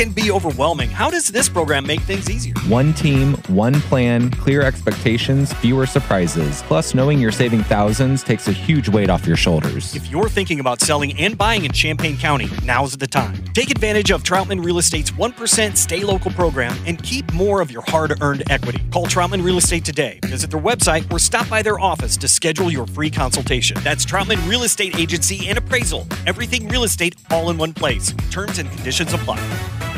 Can be overwhelming. How does this program make things easier? One team, one plan, clear expectations, fewer surprises. Plus, knowing you're saving thousands takes a huge weight off your shoulders. If you're thinking about selling and buying in Champaign County, now's the time. Take advantage of Troutman Real Estate's 1% Stay Local program and keep more of your hard-earned equity. Call Troutman Real Estate today. Visit their website or stop by their office to schedule your free consultation. That's Troutman Real Estate Agency and Appraisal. Everything real estate all in one place. Terms and conditions apply.